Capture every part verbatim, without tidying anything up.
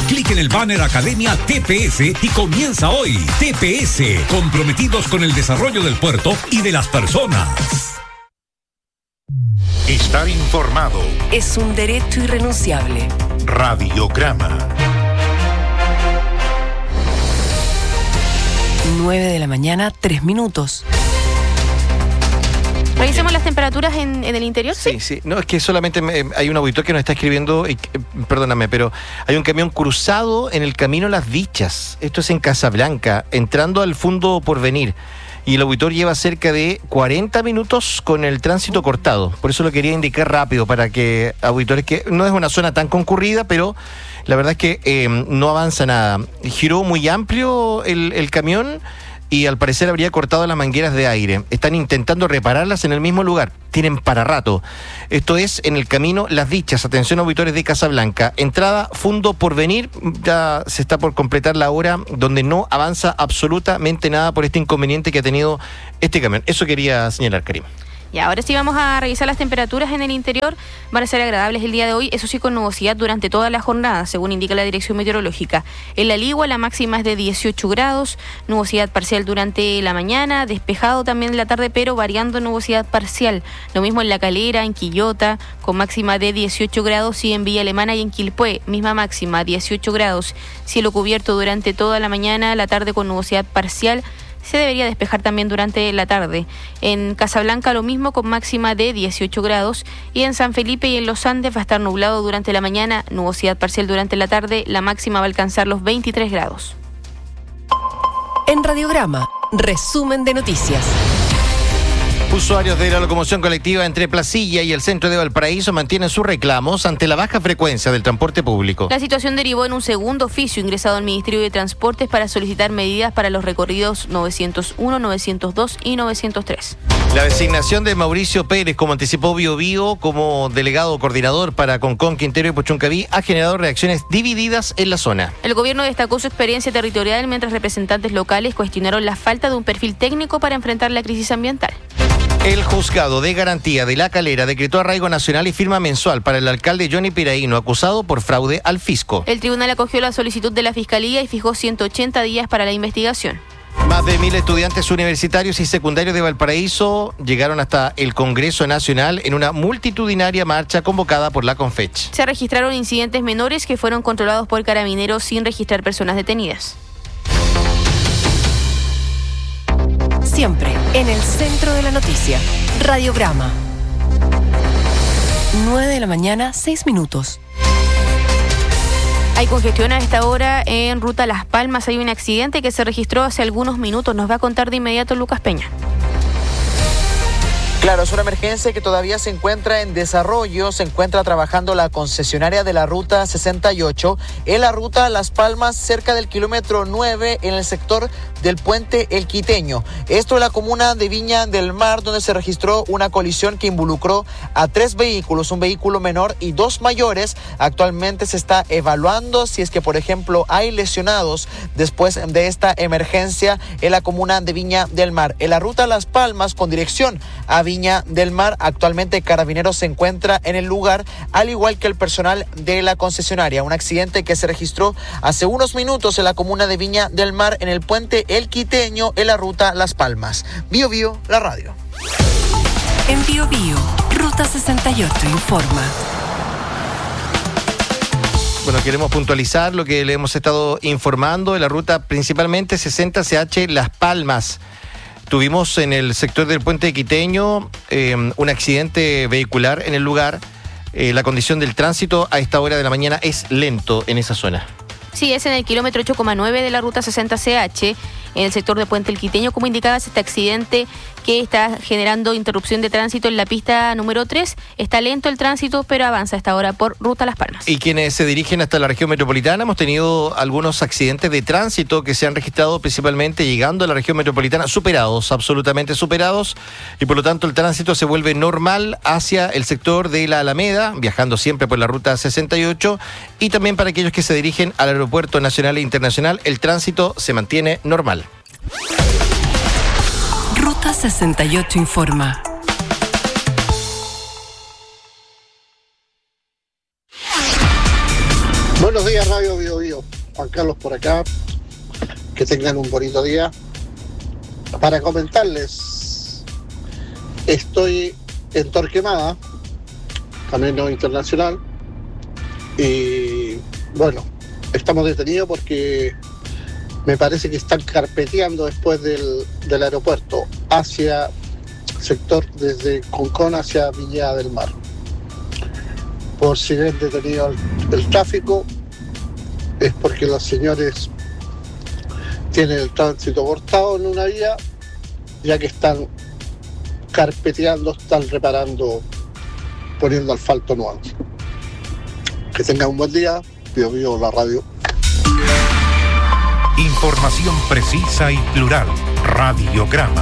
Clic en el banner Academia T P S y comienza hoy. T P S, comprometidos con el desarrollo del puerto y de las personas. Estar informado es un derecho irrenunciable. Radiograma. nueve de la mañana, tres minutos. ¿Revisemos las temperaturas en, en el interior? Sí, sí, sí. No, es que solamente me, hay un auditor que nos está escribiendo, y, eh, perdóname, pero hay un camión cruzado en el camino Las Dichas. Esto es en Casablanca, entrando al Fundo Porvenir. Y el auditor lleva cerca de cuarenta minutos con el tránsito cortado. Por eso lo quería indicar rápido para que auditores, que no es una zona tan concurrida, pero la verdad es que eh, no avanza nada. Giró muy amplio el, el camión y al parecer habría cortado las mangueras de aire. Están intentando repararlas en el mismo lugar. Tienen para rato. Esto es en el camino Las Dichas. Atención, auditores de Casablanca. Entrada Fundo Porvenir. Ya se está por completar la hora donde no avanza absolutamente nada por este inconveniente que ha tenido este camión. Eso quería señalar, Karim. Y ahora sí vamos a revisar las temperaturas en el interior. Van a ser agradables el día de hoy, eso sí con nubosidad durante toda la jornada, según indica la Dirección Meteorológica. En La Ligua la máxima es de dieciocho grados, nubosidad parcial durante la mañana, despejado también en la tarde, pero variando nubosidad parcial. Lo mismo en La Calera, en Quillota, con máxima de dieciocho grados, y en Villa Alemana y en Quilpué, misma máxima, dieciocho grados. Cielo cubierto durante toda la mañana, la tarde con nubosidad parcial. Se debería despejar también durante la tarde. En Casablanca lo mismo, con máxima de dieciocho grados, y en San Felipe y en Los Andes va a estar nublado durante la mañana, nubosidad parcial durante la tarde, la máxima va a alcanzar los veintitrés grados. En Radiograma, resumen de noticias. Usuarios de la locomoción colectiva entre Placilla y el centro de Valparaíso mantienen sus reclamos ante la baja frecuencia del transporte público. La situación derivó en un segundo oficio ingresado al Ministerio de Transportes para solicitar medidas para los recorridos novecientos uno, novecientos dos y novecientos tres. La designación de Mauricio Pérez, como anticipó Bio Bio, como delegado coordinador para Concón, Quintero y Puchuncaví, ha generado reacciones divididas en la zona. El gobierno destacó su experiencia territorial, mientras representantes locales cuestionaron la falta de un perfil técnico para enfrentar la crisis ambiental. El juzgado de garantía de La Calera decretó arraigo nacional y firma mensual para el alcalde Johnny Piraíno, acusado por fraude al fisco. El tribunal acogió la solicitud de la Fiscalía y fijó ciento ochenta días para la investigación. Más de mil estudiantes universitarios y secundarios de Valparaíso llegaron hasta el Congreso Nacional en una multitudinaria marcha convocada por la CONFECH. Se registraron incidentes menores que fueron controlados por carabineros sin registrar personas detenidas. Siempre en el centro de la noticia. Radiograma. nueve de la mañana, seis minutos. Hay congestión a esta hora en ruta Las Palmas. Hay un accidente que se registró hace algunos minutos. Nos va a contar de inmediato Lucas Peña. Claro, es una emergencia que todavía se encuentra en desarrollo. Se encuentra trabajando la concesionaria de la ruta sesenta y ocho en la ruta Las Palmas, cerca del kilómetro nueve, en el sector del puente El Quiteño. Esto en la comuna de Viña del Mar, donde se registró una colisión que involucró a tres vehículos, un vehículo menor y dos mayores. Actualmente se está evaluando si es que, por ejemplo, hay lesionados después de esta emergencia en la comuna de Viña del Mar. En la ruta Las Palmas, con dirección a Viña del Mar, actualmente Carabineros se encuentra en el lugar, al igual que el personal de la concesionaria. Un accidente que se registró hace unos minutos en la comuna de Viña del Mar, en el puente El Quiteño, en la ruta Las Palmas. Bio Bio, la radio. En Bio Bio, ruta sesenta y ocho informa. Bueno, queremos puntualizar lo que le hemos estado informando de la ruta principalmente sesenta C H Las Palmas. Tuvimos en el sector del puente Quiteño eh, un accidente vehicular en el lugar. Eh, la condición del tránsito a esta hora de la mañana es lento en esa zona. Sí, es en el kilómetro ocho coma nueve de la ruta sesenta C H, en el sector de Puente El Quiteño. Como indicabas, este accidente que está generando interrupción de tránsito en la pista número tres. Está lento el tránsito, pero avanza a esta hora por ruta Las Palmas. Y quienes se dirigen hasta la región metropolitana, hemos tenido algunos accidentes de tránsito que se han registrado principalmente llegando a la región metropolitana, superados, absolutamente superados, y por lo tanto el tránsito se vuelve normal hacia el sector de la Alameda, viajando siempre por la ruta sesenta y ocho, y también para aquellos que se dirigen al aeropuerto nacional e internacional, el tránsito se mantiene normal. Ruta sesenta y ocho informa. Buenos días, Radio Bio Bio. Juan Carlos por acá. Que tengan un bonito día. Para comentarles, estoy en Torquemada, camino internacional, y bueno, estamos detenidos porque me parece que están carpeteando después del, del aeropuerto hacia sector desde Concón hacia Viña del Mar. Por si ven detenido el, el tráfico, es porque los señores tienen el tránsito cortado en una vía, ya que están carpeteando, están reparando, poniendo asfalto nuevo. Que tengan un buen día. Pío Pío, la radio. Información precisa y plural. Radiograma.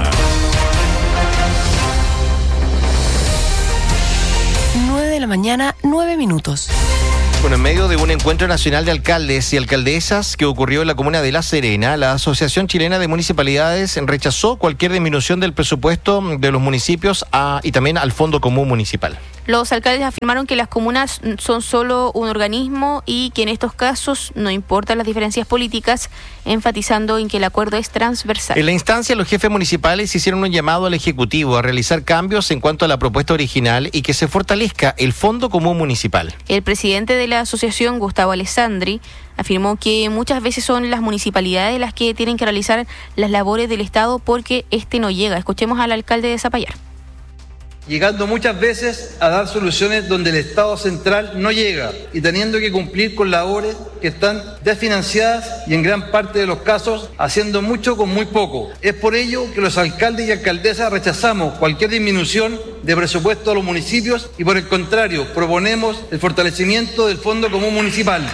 nueve de la mañana, nueve minutos. Bueno, en medio de un encuentro nacional de alcaldes y alcaldesas que ocurrió en la comuna de La Serena, la Asociación Chilena de Municipalidades rechazó cualquier disminución del presupuesto de los municipios a, y también al Fondo Común Municipal. Los alcaldes afirmaron que las comunas son solo un organismo y que en estos casos no importan las diferencias políticas, enfatizando en que el acuerdo es transversal. En la instancia, los jefes municipales hicieron un llamado al Ejecutivo a realizar cambios en cuanto a la propuesta original y que se fortalezca el Fondo Común Municipal. El presidente de la asociación, Gustavo Alessandri, afirmó que muchas veces son las municipalidades las que tienen que realizar las labores del Estado porque este no llega. Escuchemos al alcalde de Zapallar. Llegando muchas veces a dar soluciones donde el Estado central no llega y teniendo que cumplir con labores que están desfinanciadas y en gran parte de los casos haciendo mucho con muy poco. Es por ello que los alcaldes y alcaldesas rechazamos cualquier disminución de presupuesto a los municipios y por el contrario proponemos el fortalecimiento del Fondo Común Municipal.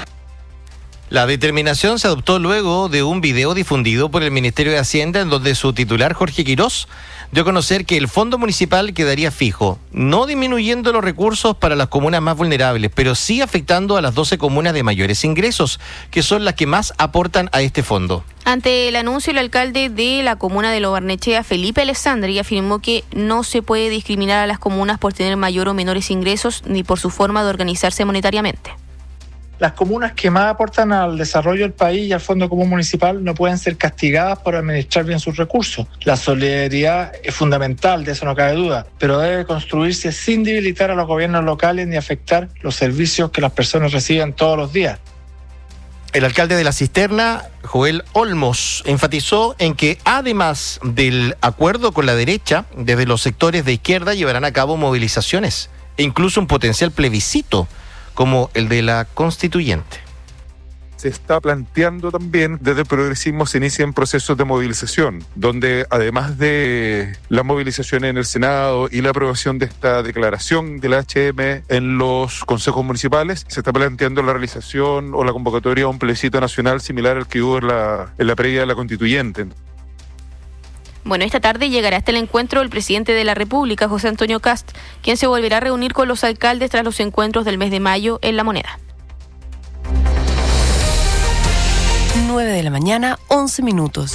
La determinación se adoptó luego de un video difundido por el Ministerio de Hacienda en donde su titular, Jorge Quirós, dio a conocer que el fondo municipal quedaría fijo, no disminuyendo los recursos para las comunas más vulnerables, pero sí afectando a las doce comunas de mayores ingresos, que son las que más aportan a este fondo. Ante el anuncio, el alcalde de la comuna de Lo Barnechea, Felipe Alessandri, afirmó que no se puede discriminar a las comunas por tener mayor o menores ingresos ni por su forma de organizarse monetariamente. Las comunas que más aportan al desarrollo del país y al Fondo Común Municipal no pueden ser castigadas por administrar bien sus recursos. La solidaridad es fundamental, de eso no cabe duda, pero debe construirse sin debilitar a los gobiernos locales ni afectar los servicios que las personas reciben todos los días. El alcalde de La Cisterna, Joel Olmos, enfatizó en que además del acuerdo con la derecha, desde los sectores de izquierda llevarán a cabo movilizaciones e incluso un potencial plebiscito como el de la constituyente. Se está planteando también desde el progresismo se inician procesos de movilización, donde además de la movilización en el Senado y la aprobación de esta declaración de la H M en los consejos municipales, se está planteando la realización o la convocatoria a un plebiscito nacional similar al que hubo en la, en la previa de la constituyente. Bueno, esta tarde llegará hasta el encuentro el presidente de la República, José Antonio Kast, quien se volverá a reunir con los alcaldes tras los encuentros del mes de mayo en La Moneda. nueve de la mañana, once minutos.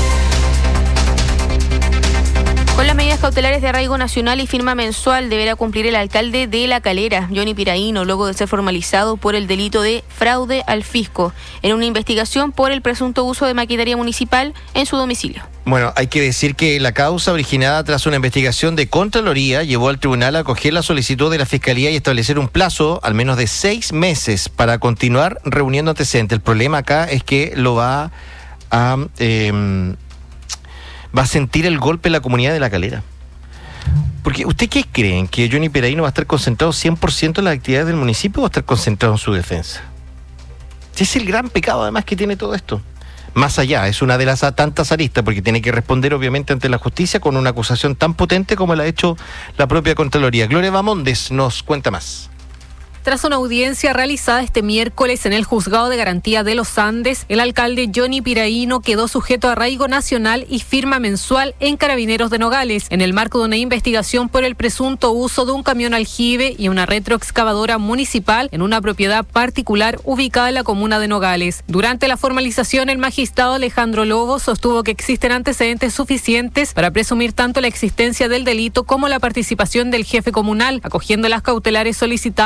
Con las medidas cautelares de arraigo nacional y firma mensual deberá cumplir el alcalde de La Calera, Johnny Piraíno, luego de ser formalizado por el delito de fraude al fisco en una investigación por el presunto uso de maquinaria municipal en su domicilio. Bueno, hay que decir que la causa originada tras una investigación de Contraloría llevó al tribunal a acoger la solicitud de la Fiscalía y establecer un plazo, al menos de seis meses, para continuar reuniendo antecedentes. El problema acá es que lo va a... Eh, va a sentir el golpe en la comunidad de La Calera. Porque, ¿usted qué creen? ¿Que Johnny Piraíno va a estar concentrado cien por ciento en las actividades del municipio o va a estar concentrado en su defensa? Ese es el gran pecado, además, que tiene todo esto. Más allá, es una de las tantas aristas, porque tiene que responder, obviamente, ante la justicia con una acusación tan potente como la ha hecho la propia Contraloría. Gloria Bamondes nos cuenta más. Tras una audiencia realizada este miércoles en el Juzgado de Garantía de los Andes, el alcalde Johnny Piraíno quedó sujeto a arraigo nacional y firma mensual en Carabineros de Nogales, en el marco de una investigación por el presunto uso de un camión aljibe y una retroexcavadora municipal en una propiedad particular ubicada en la comuna de Nogales. Durante la formalización, el magistrado Alejandro Lobo sostuvo que existen antecedentes suficientes para presumir tanto la existencia del delito como la participación del jefe comunal, acogiendo las cautelares solicitadas por el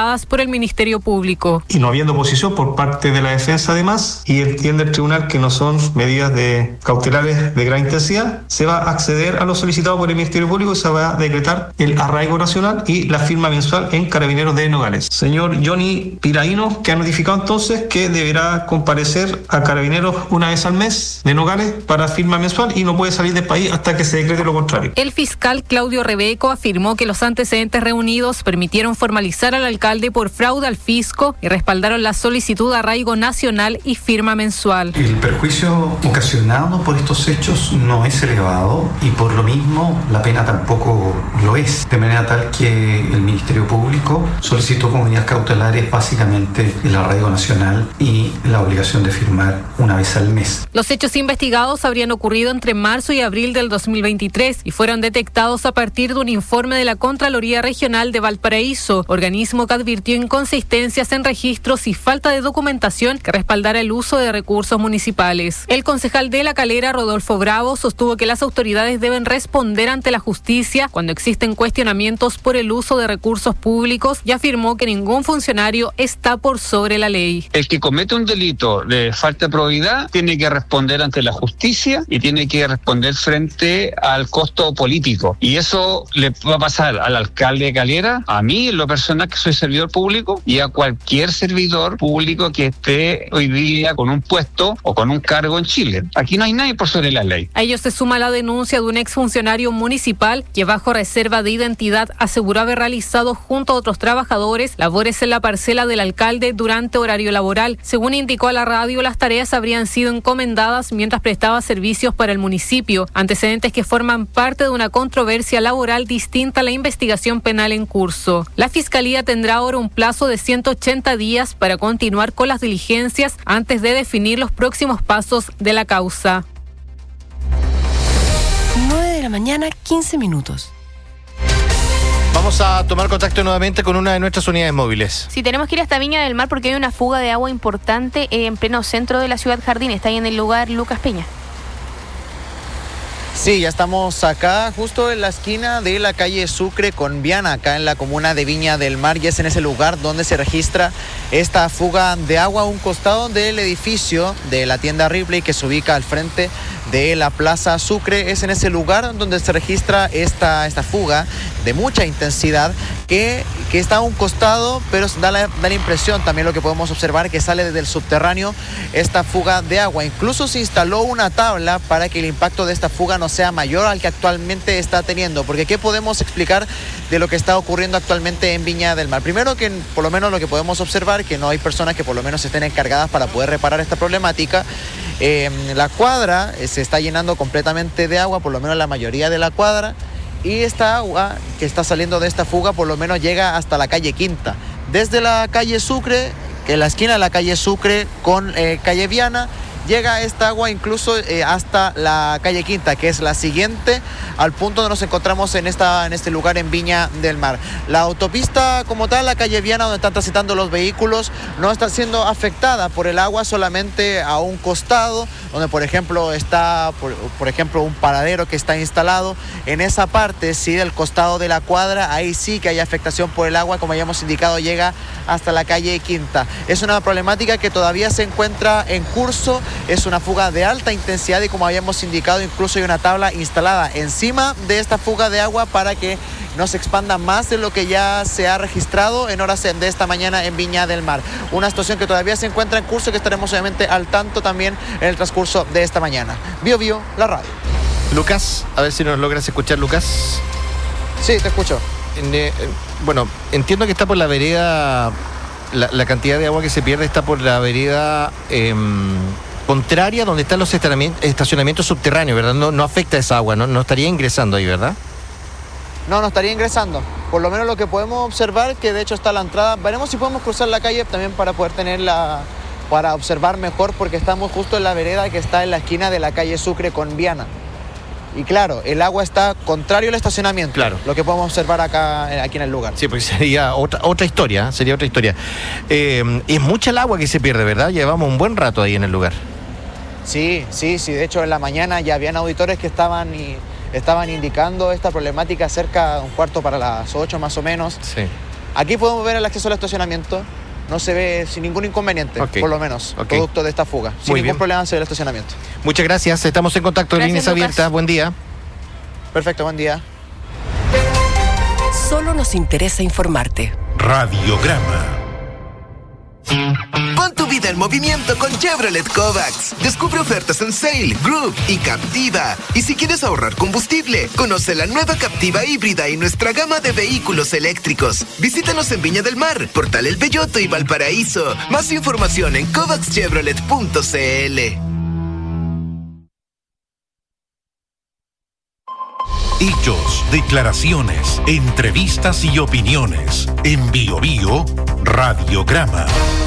Ministerio Público. Y no habiendo oposición por parte de la defensa además, y entiende el tribunal que no son medidas de cautelares de gran intensidad, se va a acceder a lo solicitado por el Ministerio Público y se va a decretar el arraigo nacional y la firma mensual en Carabineros de Nogales. Señor Johnny Piraíno, que ha notificado entonces que deberá comparecer a Carabineros una vez al mes de Nogales para firma mensual y no puede salir del país hasta que se decrete lo contrario. El fiscal Claudio Rebeco afirmó que los antecedentes reunidos permitieron formalizar al alcalde por fraude al fisco y respaldaron la solicitud de arraigo nacional y firma mensual. El perjuicio ocasionado por estos hechos no es elevado y por lo mismo la pena tampoco lo es, de manera tal que el Ministerio Público solicitó como medidas cautelares básicamente el arraigo nacional y la obligación de firmar una vez al mes. Los hechos investigados habrían ocurrido entre marzo y abril del dos mil veintitrés y fueron detectados a partir de un informe de la Contraloría Regional de Valparaíso, organismo que advirtió inconsistencias en registros y falta de documentación que respaldara el uso de recursos municipales. El concejal de La Calera, Rodolfo Bravo, sostuvo que las autoridades deben responder ante la justicia cuando existen cuestionamientos por el uso de recursos públicos y afirmó que ningún funcionario está por sobre la ley. El que comete un delito de falta de probidad tiene que responder ante la justicia y tiene que responder frente al costo político. Y eso le va a pasar al alcalde de Calera, a mí en lo personal que soy servidor público y a cualquier servidor público que esté hoy día con un puesto o con un cargo en Chile. Aquí no hay nadie por sobre la ley. A ello se suma la denuncia de un exfuncionario municipal que bajo reserva de identidad aseguró haber realizado junto a otros trabajadores labores en la parcela del alcalde durante horario laboral. Según indicó a la radio, las tareas habrían sido encomendadas mientras prestaba servicios para el municipio, antecedentes que forman parte de una controversia laboral distinta a la investigación penal en curso. La Fiscalía tendrá ahora un plazo de ciento ochenta días para continuar con las diligencias antes de definir los próximos pasos de la causa. nueve de la mañana, quince minutos. Vamos a tomar contacto nuevamente con una de nuestras unidades móviles. Sí, tenemos que ir hasta Viña del Mar porque hay una fuga de agua importante en pleno centro de la ciudad Jardín. Está ahí en el lugar Lucas Peña. Sí, ya estamos acá, justo en la esquina de la calle Sucre con Viana, acá en la comuna de Viña del Mar, y es en ese lugar donde se registra esta fuga de agua a un costado del edificio de la tienda Ripley que se ubica al frente de la Plaza Sucre. Es en ese lugar donde se registra esta, esta fuga de mucha intensidad que, que está a un costado, pero da la, da la impresión, también lo que podemos observar, que sale desde el subterráneo esta fuga de agua. Incluso se instaló una tabla para que el impacto de esta fuga no sea mayor al que actualmente está teniendo, porque ¿qué podemos explicar de lo que está ocurriendo actualmente en Viña del Mar? Primero, que por lo menos lo que podemos observar, que no hay personas que por lo menos estén encargadas para poder reparar esta problemática. Eh, la cuadra eh, se está llenando completamente de agua, por lo menos la mayoría de la cuadra, y esta agua que está saliendo de esta fuga por lo menos llega hasta la calle Quinta. Desde la calle Sucre, en la esquina de la calle Sucre con eh, calle Viana, llega esta agua incluso eh, hasta la calle Quinta, que es la siguiente al punto donde nos encontramos en, esta, en este lugar en Viña del Mar. La autopista como tal, la calle Viana, donde están transitando los vehículos, no está siendo afectada por el agua, solamente a un costado, donde por ejemplo está, por, por ejemplo, un paradero que está instalado. En esa parte, sí, del costado de la cuadra, ahí sí que hay afectación por el agua, como habíamos indicado, llega hasta la calle Quinta. Es una problemática que todavía se encuentra en curso. Es una fuga de alta intensidad y, como habíamos indicado, incluso hay una tabla instalada encima de esta fuga de agua para que no se expanda más de lo que ya se ha registrado en horas de esta mañana en Viña del Mar. Una situación que todavía se encuentra en curso, que estaremos obviamente al tanto también en el transcurso de esta mañana. Bio Bio, la radio. Lucas, a ver si nos logras escuchar, Lucas. Sí, te escucho. En, eh, bueno, entiendo que está por la vereda, la, la cantidad de agua que se pierde está por la vereda eh, contraria donde están los estacionamientos subterráneos, ¿verdad? No, no afecta esa agua, ¿no? No estaría ingresando ahí, ¿verdad? No, no estaría ingresando. Por lo menos lo que podemos observar, que de hecho está la entrada. Veremos si podemos cruzar la calle también para poder tenerla, para observar mejor, porque estamos justo en la vereda que está en la esquina de la calle Sucre con Viana. Y claro, el agua está contrario al estacionamiento. Claro. Lo que podemos observar acá, aquí en el lugar. Sí, porque sería otra, otra historia, sería otra historia. Eh, es mucha el agua que se pierde, ¿verdad? Llevamos un buen rato ahí en el lugar. Sí, sí, sí. De hecho, en la mañana ya habían auditores que estaban y estaban indicando esta problemática cerca de un cuarto para las ocho más o menos. Sí. Aquí podemos ver el acceso al estacionamiento. No se ve sin ningún inconveniente, okay. por lo menos, okay. producto de esta fuga. Sin Muy ningún bien. problema se ve el estacionamiento. Muchas gracias. Estamos en contacto. Gracias, líneas Lucas. abiertas. Buen día. Perfecto, buen día. Solo nos interesa informarte. Radiograma. Pon tu vida en movimiento con Chevrolet Kovacs. Descubre ofertas en Sail, Group y Captiva. Y si quieres ahorrar combustible, conoce la nueva Captiva híbrida y nuestra gama de vehículos eléctricos. Visítanos en Viña del Mar, Portal El Belloto y Valparaíso. Más información en kovacs chevrolet punto c l. Hechos, declaraciones, entrevistas y opiniones. En Bio Bio, Radiograma.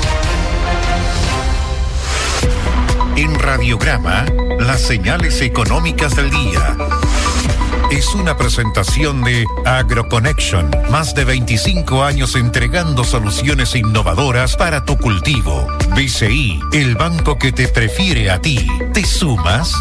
En Radiograma, las señales económicas del día. Es una presentación de AgroConnection. Más de veinticinco años entregando soluciones innovadoras para tu cultivo. B C I, el banco que te prefiere a ti. ¿Te sumas?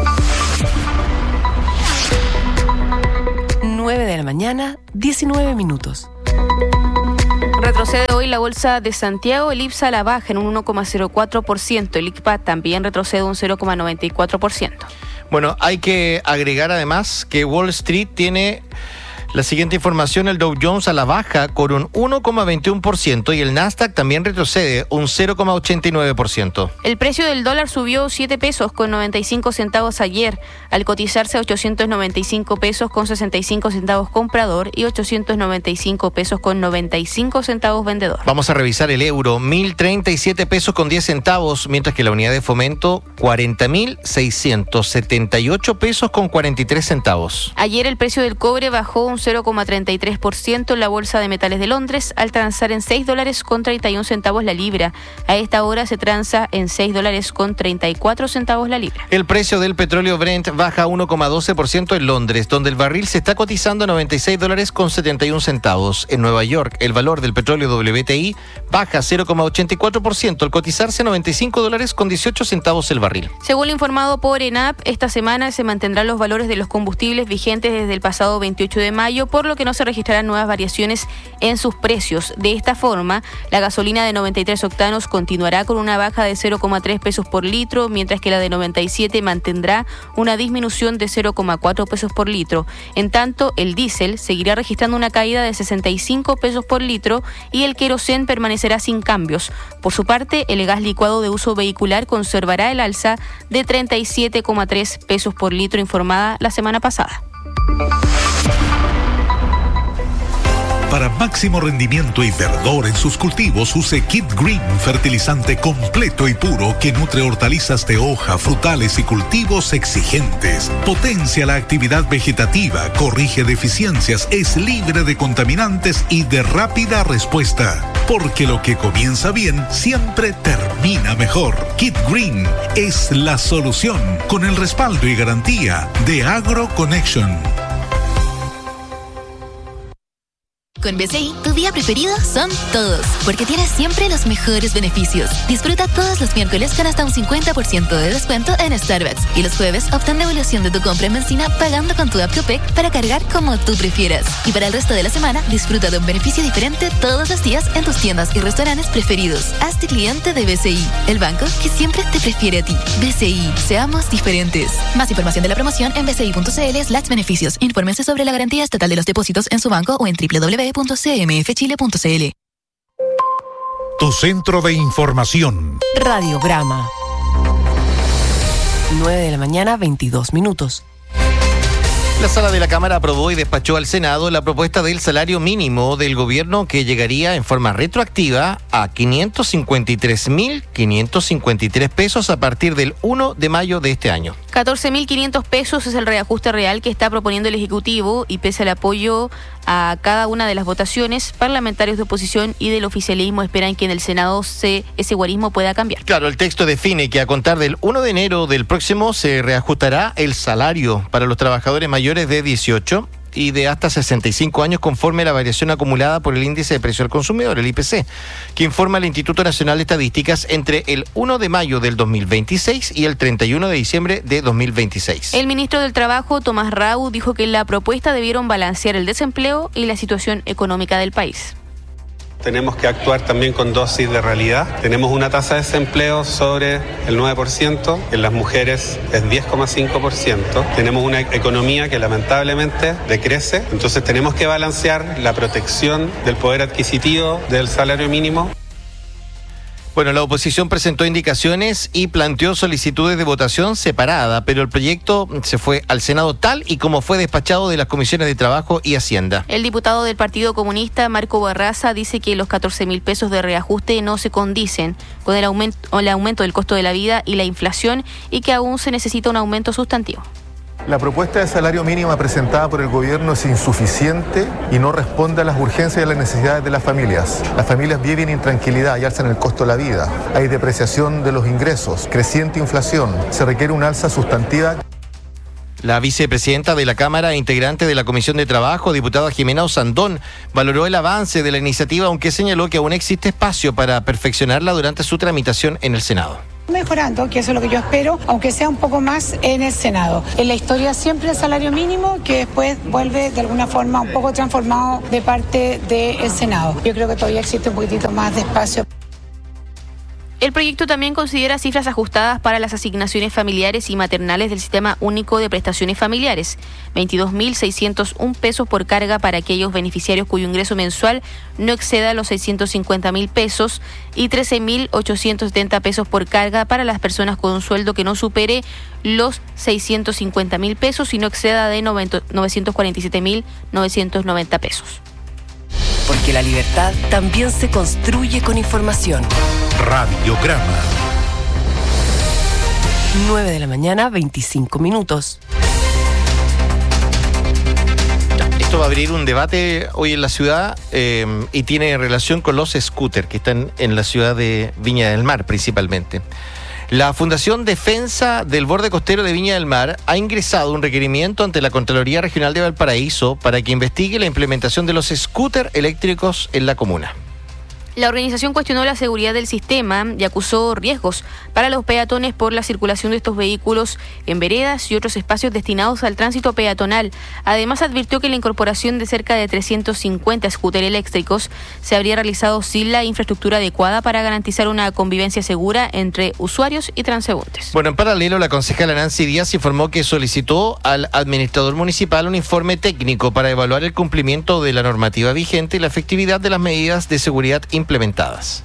nueve de la mañana, diecinueve minutos. Retrocede hoy la bolsa de Santiago, el IPSA a la baja en un uno coma cero cuatro por ciento, el I C P A también retrocede un cero coma noventa y cuatro por ciento. Bueno, hay que agregar además que Wall Street tiene la siguiente información: el Dow Jones a la baja con un uno coma veintiuno por ciento y el Nasdaq también retrocede un cero coma ochenta y nueve por ciento. El precio del dólar subió siete pesos con noventa y cinco centavos ayer, al cotizarse a ochocientos noventa y cinco pesos con sesenta y cinco centavos comprador y ochocientos noventa y cinco pesos con noventa y cinco centavos vendedor. Vamos a revisar el euro, mil treinta y siete pesos con diez centavos, mientras que la unidad de fomento, cuarenta mil seiscientos setenta y ocho pesos con cuarenta y tres centavos. Ayer el precio del cobre bajó un cero coma treinta y tres por ciento en la Bolsa de Metales de Londres, al transar en seis dólares con treinta y un centavos la libra. A esta hora se transa en seis dólares con treinta y cuatro centavos la libra. El precio del petróleo Brent baja uno coma doce por ciento en Londres, donde el barril se está cotizando a noventa y seis dólares con setenta y un centavos. En Nueva York, el valor del petróleo W T I baja cero coma ochenta y cuatro por ciento al cotizarse a noventa y cinco dólares con dieciocho centavos el barril. Según lo informado por ENAP, esta semana se mantendrán los valores de los combustibles vigentes desde el pasado veintiocho de mayo, por lo que no se registrarán nuevas variaciones en sus precios. De esta forma, la gasolina de noventa y tres octanos continuará con una baja de cero coma tres pesos por litro, mientras que la de noventa y siete mantendrá una disminución de cero coma cuatro pesos por litro. En tanto, el diésel seguirá registrando una caída de sesenta y cinco pesos por litro y el querosén permanecerá sin cambios. Por su parte, el gas licuado de uso vehicular conservará el alza de treinta y siete coma tres pesos por litro informada la semana pasada. Para máximo rendimiento y verdor en sus cultivos, use Kit Green, fertilizante completo y puro que nutre hortalizas de hoja, frutales y cultivos exigentes. Potencia la actividad vegetativa, corrige deficiencias, es libre de contaminantes y de rápida respuesta. Porque lo que comienza bien siempre termina mejor. Kit Green es la solución, con el respaldo y garantía de AgroConnection. Con B C I, tu día preferido son todos, porque tienes siempre los mejores beneficios. Disfruta todos los miércoles con hasta un cincuenta por ciento de descuento en Starbucks y los jueves obtén devolución de tu compra en benzina pagando con tu app Copec para cargar como tú prefieras. Y para el resto de la semana, disfruta de un beneficio diferente todos los días en tus tiendas y restaurantes preferidos. Hazte cliente de B C I, el banco que siempre te prefiere a ti. B C I, seamos diferentes. Más información de la promoción en bci.cl slash beneficios. Infórmense sobre la garantía estatal de los depósitos en su banco o en doble u doble u doble u punto c m f chile punto c l. Tu centro de información. Radiograma. nueve de la mañana, veintidós minutos. La sala de la Cámara aprobó y despachó al Senado la propuesta del salario mínimo del gobierno que llegaría en forma retroactiva a quinientos cincuenta y tres mil quinientos cincuenta y tres pesos a partir del uno de mayo de este año. catorce mil quinientos pesos es el reajuste real que está proponiendo el Ejecutivo y pese al apoyo a cada una de las votaciones, parlamentarios de oposición y del oficialismo esperan que en el Senado se, ese guarismo pueda cambiar. Claro, el texto define que a contar del uno de enero del próximo se reajustará el salario para los trabajadores mayores de dieciocho y de hasta sesenta y cinco años conforme a la variación acumulada por el índice de precio al consumidor, el I P C, que informa el Instituto Nacional de Estadísticas entre el uno de mayo del dos mil veintiséis y el treinta y uno de diciembre de dos mil veintiséis. El ministro del Trabajo, Tomás Rau, dijo que en la propuesta debieron balancear el desempleo y la situación económica del país. Tenemos que actuar también con dosis de realidad. Tenemos una tasa de desempleo sobre el nueve por ciento, en las mujeres es diez coma cinco por ciento. Tenemos una economía que lamentablemente decrece, entonces tenemos que balancear la protección del poder adquisitivo del salario mínimo. Bueno, la oposición presentó indicaciones y planteó solicitudes de votación separada, pero el proyecto se fue al Senado tal y como fue despachado de las comisiones de Trabajo y Hacienda. El diputado del Partido Comunista, Marco Barraza, dice que los catorce mil pesos de reajuste no se condicen con el aumento, el aumento del costo de la vida y la inflación y que aún se necesita un aumento sustantivo. La propuesta de salario mínimo presentada por el gobierno es insuficiente y no responde a las urgencias y a las necesidades de las familias. Las familias viven en intranquilidad y alzan el costo de la vida. Hay depreciación de los ingresos, creciente inflación. Se requiere una alza sustantiva. La vicepresidenta de la Cámara e integrante de la Comisión de Trabajo, diputada Jimena Osandón, valoró el avance de la iniciativa, aunque señaló que aún existe espacio para perfeccionarla durante su tramitación en el Senado. Mejorando, que eso es lo que yo espero, aunque sea un poco más en el Senado. En la historia siempre el salario mínimo, que después vuelve de alguna forma un poco transformado de parte del Senado. Yo creo que todavía existe un poquitito más de espacio. El proyecto también considera cifras ajustadas para las asignaciones familiares y maternales del Sistema Único de Prestaciones Familiares, veintidós mil seiscientos uno pesos por carga para aquellos beneficiarios cuyo ingreso mensual no exceda los seiscientos cincuenta mil pesos y trece mil ochocientos setenta pesos por carga para las personas con un sueldo que no supere los seiscientos cincuenta mil pesos y no exceda de novecientos cuarenta y siete mil novecientos noventa pesos. Porque la libertad también se construye con información. Radiograma. nueve de la mañana, veinticinco minutos. Esto va a abrir un debate hoy en la ciudad eh, y tiene relación con los scooters que están en la ciudad de Viña del Mar principalmente. La Fundación Defensa del Borde Costero de Viña del Mar ha ingresado un requerimiento ante la Contraloría Regional de Valparaíso para que investigue la implementación de los scooters eléctricos en la comuna. La organización cuestionó la seguridad del sistema y acusó riesgos para los peatones por la circulación de estos vehículos en veredas y otros espacios destinados al tránsito peatonal. Además, advirtió que la incorporación de cerca de trescientos cincuenta scooters eléctricos se habría realizado sin la infraestructura adecuada para garantizar una convivencia segura entre usuarios y transeúntes. Bueno, en paralelo, la concejala Nancy Díaz informó que solicitó al administrador municipal un informe técnico para evaluar el cumplimiento de la normativa vigente y la efectividad de las medidas de seguridad implementadas. implementadas.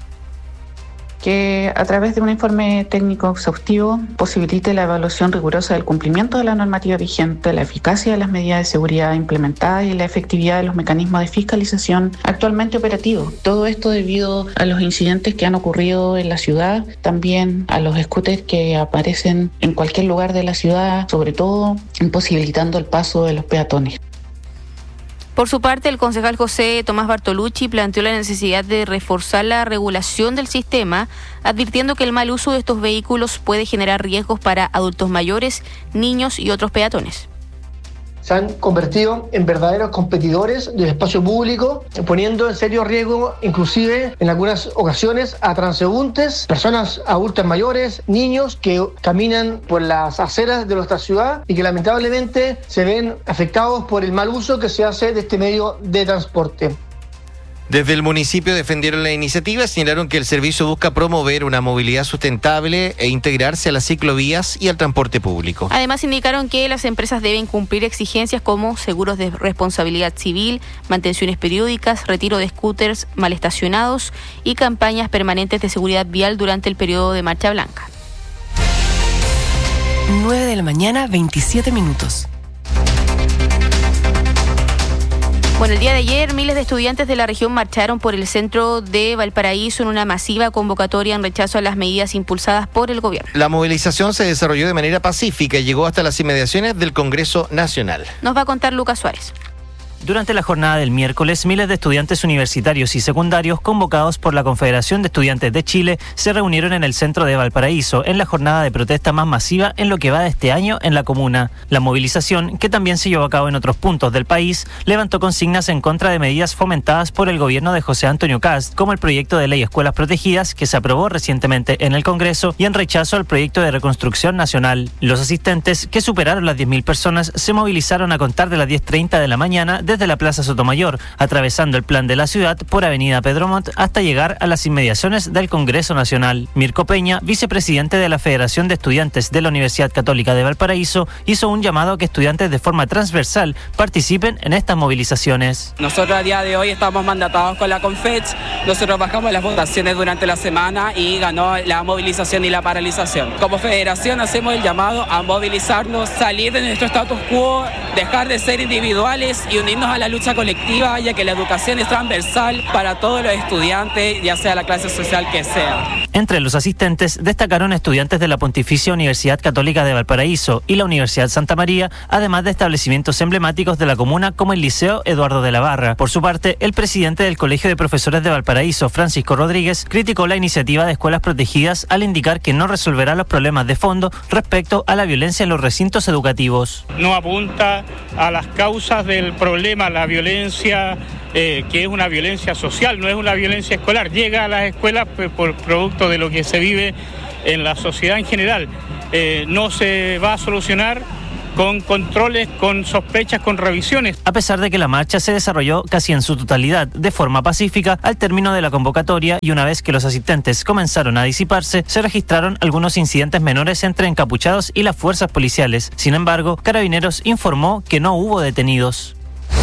Que a través de un informe técnico exhaustivo posibilite la evaluación rigurosa del cumplimiento de la normativa vigente, la eficacia de las medidas de seguridad implementadas y la efectividad de los mecanismos de fiscalización actualmente operativos. Todo esto debido a los incidentes que han ocurrido en la ciudad, también a los scooters que aparecen en cualquier lugar de la ciudad, sobre todo imposibilitando el paso de los peatones. Por su parte, el concejal José Tomás Bartolucci planteó la necesidad de reforzar la regulación del sistema, advirtiendo que el mal uso de estos vehículos puede generar riesgos para adultos mayores, niños y otros peatones. Se han convertido en verdaderos competidores del espacio público, poniendo en serio riesgo, inclusive en algunas ocasiones, a transeúntes, personas adultas mayores, niños que caminan por las aceras de nuestra ciudad y que lamentablemente se ven afectados por el mal uso que se hace de este medio de transporte. Desde el municipio defendieron la iniciativa, señalaron que el servicio busca promover una movilidad sustentable e integrarse a las ciclovías y al transporte público. Además, indicaron que las empresas deben cumplir exigencias como seguros de responsabilidad civil, mantenciones periódicas, retiro de scooters mal estacionados y campañas permanentes de seguridad vial durante el periodo de Marcha Blanca. nueve de la mañana, veintisiete minutos. Bueno, el día de ayer miles de estudiantes de la región marcharon por el centro de Valparaíso en una masiva convocatoria en rechazo a las medidas impulsadas por el gobierno. La movilización se desarrolló de manera pacífica y llegó hasta las inmediaciones del Congreso Nacional. Nos va a contar Lucas Suárez. Durante la jornada del miércoles, miles de estudiantes universitarios y secundarios convocados por la Confederación de Estudiantes de Chile se reunieron en el centro de Valparaíso en la jornada de protesta más masiva en lo que va de este año en la comuna. La movilización, que también se llevó a cabo en otros puntos del país, levantó consignas en contra de medidas fomentadas por el gobierno de José Antonio Kast, como el proyecto de ley Escuelas Protegidas, que se aprobó recientemente en el Congreso, y en rechazo al proyecto de reconstrucción nacional. Los asistentes, que superaron las diez mil personas, se movilizaron a contar de las diez treinta de la mañana desde la Plaza Sotomayor, atravesando el plan de la ciudad por Avenida Pedro Montt hasta llegar a las inmediaciones del Congreso Nacional. Mirko Peña, vicepresidente de la Federación de Estudiantes de la Universidad Católica de Valparaíso, hizo un llamado a que estudiantes de forma transversal participen en estas movilizaciones. Nosotros a día de hoy estamos mandatados con la Confech, nosotros bajamos las votaciones durante la semana y ganó la movilización y la paralización. Como federación hacemos el llamado a movilizarnos, salir de nuestro status quo, dejar de ser individuales y unirnos a la lucha colectiva, ya que la educación es transversal para todos los estudiantes, ya sea la clase social que sea. Entre los asistentes destacaron estudiantes de la Pontificia Universidad Católica de Valparaíso y la Universidad Santa María, además de establecimientos emblemáticos de la comuna como el Liceo Eduardo de la Barra. Por su parte, el presidente del Colegio de Profesores de Valparaíso, Francisco Rodríguez, criticó la iniciativa de escuelas protegidas al indicar que no resolverá los problemas de fondo respecto a la violencia en los recintos educativos. No apunta a las causas del problema, la violencia, eh, que es una violencia social, no es una violencia escolar. Llega a las escuelas pues, por producto de lo que se vive en la sociedad en general. Eh, no se va a solucionar con controles, con sospechas, con revisiones. A pesar de que la marcha se desarrolló casi en su totalidad de forma pacífica, al término de la convocatoria y una vez que los asistentes comenzaron a disiparse, se registraron algunos incidentes menores entre encapuchados y las fuerzas policiales. Sin embargo, Carabineros informó que no hubo detenidos.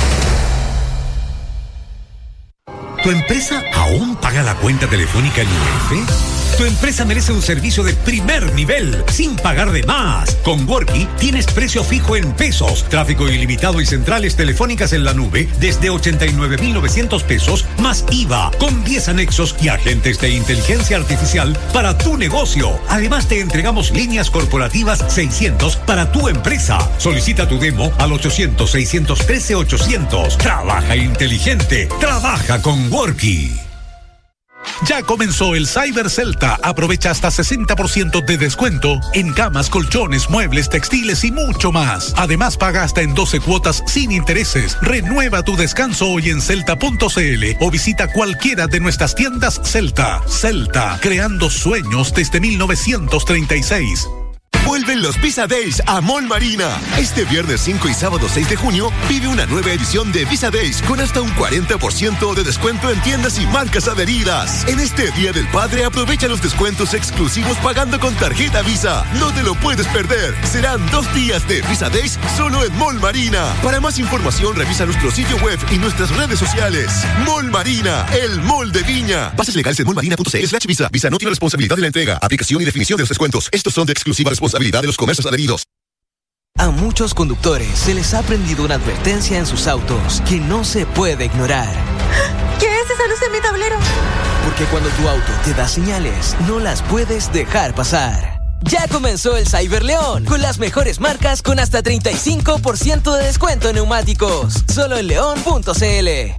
¿Tu empresa aún paga la cuenta telefónica en U F? Tu empresa merece un servicio de primer nivel, sin pagar de más. Con Worky tienes precio fijo en pesos, tráfico ilimitado y centrales telefónicas en la nube desde ochenta y nueve mil novecientos pesos, más I V A, con diez anexos y agentes de inteligencia artificial para tu negocio. Además te entregamos líneas corporativas seiscientos para tu empresa. Solicita tu demo al ochocientos, seiscientos trece, ochocientos. Trabaja inteligente, trabaja con Worky. Ya comenzó el Cyber Celta. Aprovecha hasta sesenta por ciento de descuento en camas, colchones, muebles, textiles y mucho más. Además, paga hasta en doce cuotas sin intereses. Renueva tu descanso hoy en celta punto c l o visita cualquiera de nuestras tiendas Celta. Celta, creando sueños desde mil novecientos treinta y seis. Vuelven los Visa Days a Mall Marina. Este viernes cinco y sábado seis de junio vive una nueva edición de Visa Days con hasta un cuarenta por ciento de descuento en tiendas y marcas adheridas. En este Día del Padre aprovecha los descuentos exclusivos pagando con tarjeta Visa. No te lo puedes perder. Serán dos días de Visa Days solo en Mall Marina. Para más información revisa nuestro sitio web y nuestras redes sociales. Mall Marina, el mall de Viña. Bases legales en mallmarina punto c l slash visa. Visa no tiene responsabilidad de la entrega, aplicación y definición de los descuentos. Estos son de exclusiva responsabilidad de los comercios adheridos. A muchos conductores se les ha prendido una advertencia en sus autos que no se puede ignorar. ¿Qué es esa luz en mi tablero? Porque cuando tu auto te da señales, no las puedes dejar pasar. Ya comenzó el Cyber León, con las mejores marcas con hasta treinta y cinco por ciento de descuento en neumáticos. Solo en león punto c l.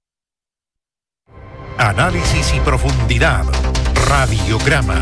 Análisis y profundidad. Radiograma.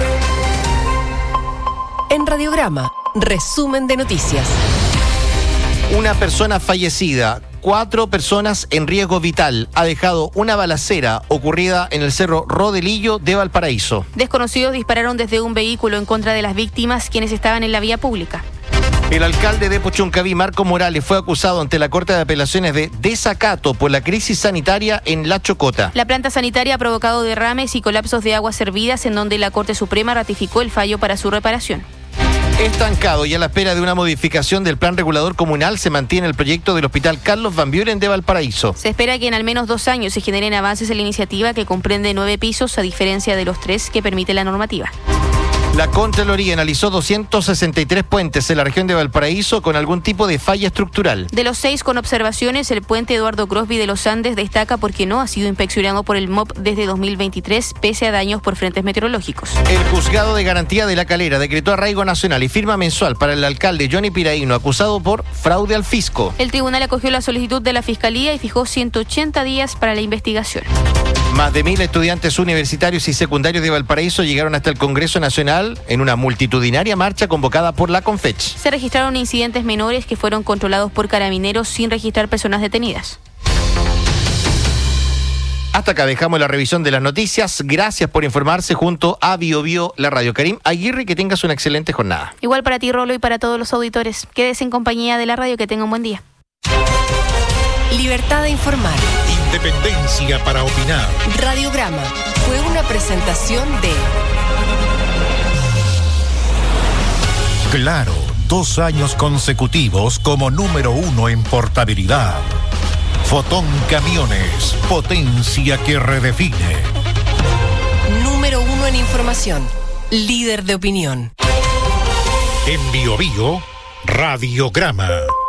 En Radiograma, resumen de noticias. Una persona fallecida, cuatro personas en riesgo vital. Ha dejado una balacera ocurrida en el Cerro Rodelillo de Valparaíso. Desconocidos dispararon desde un vehículo en contra de las víctimas, quienes estaban en la vía pública. El alcalde de Puchuncaví, Marco Morales, fue acusado ante la Corte de Apelaciones de desacato por la crisis sanitaria en La Chocota. La planta sanitaria ha provocado derrames y colapsos de aguas servidas, en donde la Corte Suprema ratificó el fallo para su reparación. Estancado y a la espera de una modificación del plan regulador comunal, se mantiene el proyecto del Hospital Carlos Van Buren de Valparaíso. Se espera que en al menos dos años se generen avances en la iniciativa, que comprende nueve pisos, a diferencia de los tres que permite la normativa. La Contraloría analizó doscientos sesenta y tres puentes en la región de Valparaíso con algún tipo de falla estructural. De los seis con observaciones, el puente Eduardo Crosby de los Andes destaca porque no ha sido inspeccionado por el M O P desde dos mil veintitrés, pese a daños por frentes meteorológicos. El Juzgado de Garantía de La Calera decretó arraigo nacional y firma mensual para el alcalde Johnny Piraíno, acusado por fraude al fisco. El tribunal acogió la solicitud de la Fiscalía y fijó ciento ochenta días para la investigación. Más de mil estudiantes universitarios y secundarios de Valparaíso llegaron hasta el Congreso Nacional en una multitudinaria marcha convocada por la Confech. Se registraron incidentes menores que fueron controlados por Carabineros sin registrar personas detenidas. Hasta acá dejamos la revisión de las noticias. Gracias por informarse junto a Bio Bio, la radio. Karim Aguirre, que tengas una excelente jornada. Igual para ti, Rolo, y para todos los auditores. Quédese en compañía de la radio, que tenga un buen día. Libertad de informar. Independencia para opinar. Radiograma fue una presentación de Claro, dos años consecutivos como número uno en portabilidad. Fotón Camiones, potencia que redefine. Número uno en información, líder de opinión. En Bio Bio, Radiograma.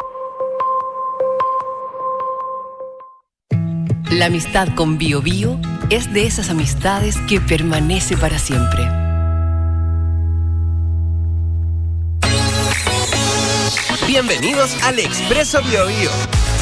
La amistad con Bio Bio es de esas amistades que permanece para siempre. Bienvenidos al Expreso Bio Bio.